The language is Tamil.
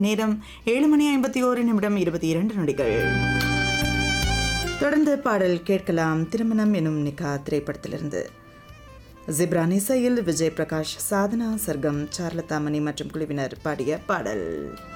நேரம் 7:51:22 தொடர்ந்து பாடல் கேட்கலாம். திருமணம் எனும் நிக்கா திரைப்படத்திலிருந்து ஜிப்ரான் இசையில் விஜய் பிரகாஷ், சாதனா, சர்க்கம், சார்லதா மணி மற்றும் குழுவினர் பாடிய பாடல்.